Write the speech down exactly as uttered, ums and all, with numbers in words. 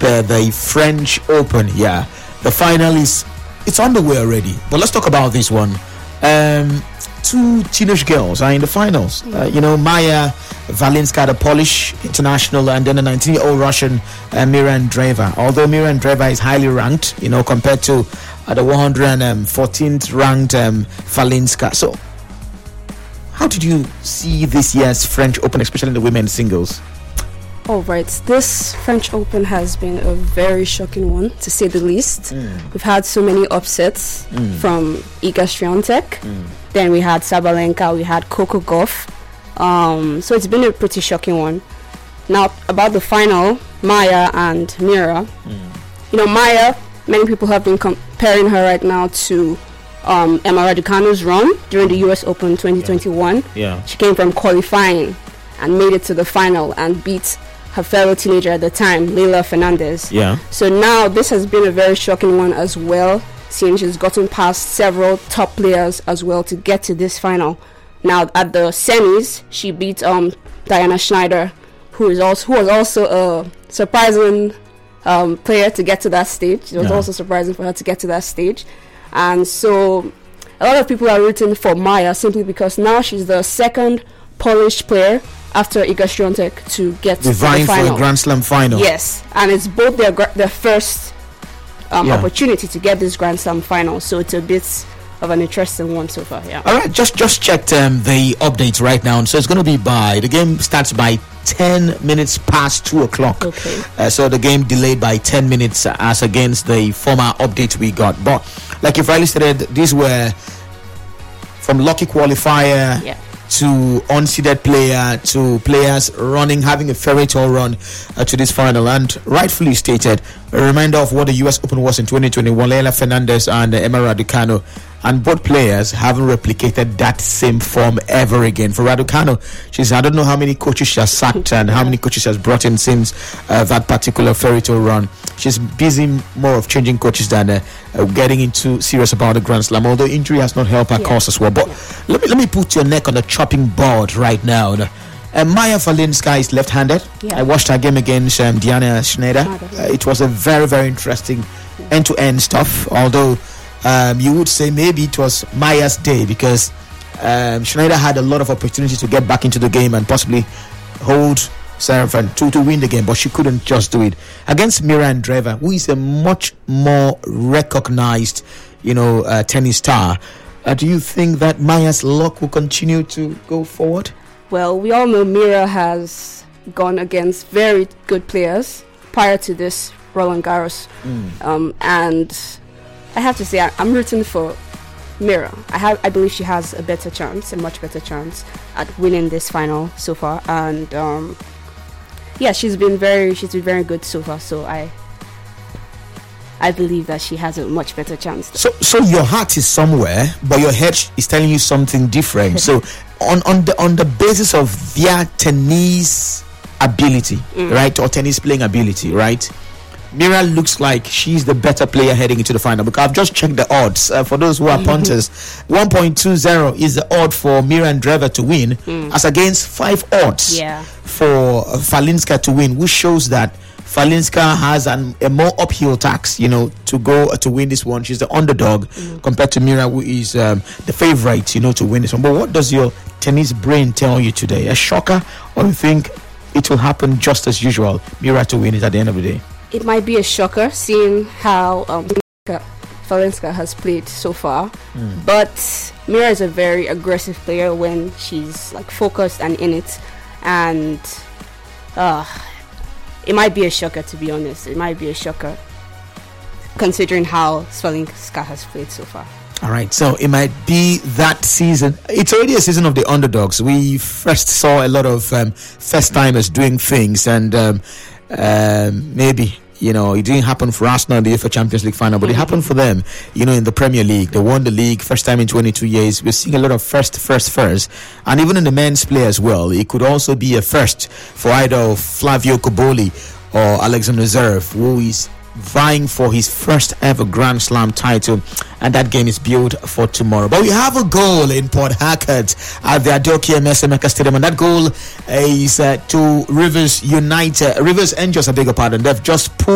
uh, the French Open. Yeah, the final is it's underway already. But let's talk about this one. Um, two teenage girls are in the finals. Uh, you know, Maya Valinska, the Polish international, and then the nineteen-year-old Russian uh, Mira Andreeva. Although Mira Andreeva is highly ranked, you know, compared to uh, the one hundred fourteenth ranked um, Valinska. So, how did you see this year's French Open, especially in the women's singles? All right, this French Open has been a very shocking one, to say the least. Mm. We've had so many upsets mm. from Iga Swiatek. Mm. Then we had Sabalenka, we had Coco Gauff. Um, so it's been a pretty shocking one. Now, about the final, Maya and Mira. Mm. You know, Maya, many people have been comparing her right now to um, Emma Raducanu's run during the U S Open twenty twenty-one. Yeah. yeah. She came from qualifying and made it to the final and beat her fellow teenager at the time, Leylah Fernandez. Yeah. So now this has been a very shocking one as well, seeing she's gotten past several top players as well to get to this final. Now at the semis, she beat um Diana Schneider, who is also who was also a surprising um, player to get to that stage. It was yeah. also surprising for her to get to that stage, and so a lot of people are rooting for Maya simply because now she's the second Polish player after Iga Swiatek to get to the final. for a Grand Slam final. Yes, and it's both their gra- their first um, yeah. opportunity to get this Grand Slam final. So it's a bit of an interesting one so far. Yeah. All right, just just checked um, the updates right now, so it's going to be by the game starts by ten minutes past two o'clock. Okay. Uh, so the game delayed by ten minutes uh, as against the former update we got. But like you've rightly stated, these were from lucky qualifier. Yeah. To unseeded player, to players running, having a fairy tale run uh, to this final, and rightfully stated, a reminder of what the U S Open was in twenty twenty-one. Leylah Fernandez and uh, Emma Raducanu, and both players haven't replicated that same form ever again. For Raducanu, she's I don't know how many coaches she has sacked and how many coaches she has brought in since uh, that particular fairy tale run. She's busy more of changing coaches than uh, uh, getting into serious about the Grand Slam. Although injury has not helped her yeah. cause as well. But yeah. let me let me put your neck on the chopping board right now. Uh, Maya Valinska is left-handed. Yeah. I watched her game against um, Diana Schneider. Uh, it was a very very interesting end-to-end stuff. Although um, you would say maybe it was Maya's day because um, Schneider had a lot of opportunity to get back into the game and possibly hold serve and to, to win the game, but she couldn't just do it against Mira Andreeva, who is a much more recognized, you know, uh, tennis star. Uh, do you think that Maya's luck will continue to go forward? Well, we all know Mira has gone against very good players prior to this Roland Garros, mm. um, and I have to say I, I'm rooting for Mira. I have, I believe she has a better chance, a much better chance at winning this final so far, and um, yeah, she's been very, she's been very good so far. So I, I believe that she has a much better chance. So, so your heart is somewhere, but your head is telling you something different. So, on on the on the basis of their tennis ability, mm. right, or tennis playing ability, right? Mira looks like she's the better player heading into the final because I've just checked the odds. Uh, for those who are mm-hmm. punters, one point two zero is the odd for Mira Andreeva to win, mm. as against five odds yeah. for uh, Valinska to win, which shows that Valinska has an, a more uphill task, you know, to go uh, to win this one. She's the underdog mm. compared to Mira, who is um, the favorite, you know, to win this one. But what does your tennis brain tell you today? A shocker, or you think it will happen just as usual, Mira to win it at the end of the day? It might be a shocker seeing how um, Valinska has played so far, mm. but Mira is a very aggressive player when she's like focused and in it, and uh, it might be a shocker, to be honest. It might be a shocker considering how Valinska has played so far. All right, so it might be that season. It's already a season of the underdogs. We first saw a lot of um, first timers doing things, and um, um, maybe, you know, it didn't happen for Arsenal in the UEFA Champions League final, but it happened for them, you know, in the Premier League. They won the league first time in twenty-two years. We're seeing a lot of first, first, first. And even in the men's play as well, it could also be a first for either Flavio Cobolli or Alexander Zverev, who is vying for his first ever Grand Slam title, and that game is built for tomorrow. But we have a goal in Port Harcourt at the Adokia Emeka Stadium, and that goal is uh, to Rivers United, Rivers Angels, I beg your pardon. They've just pulled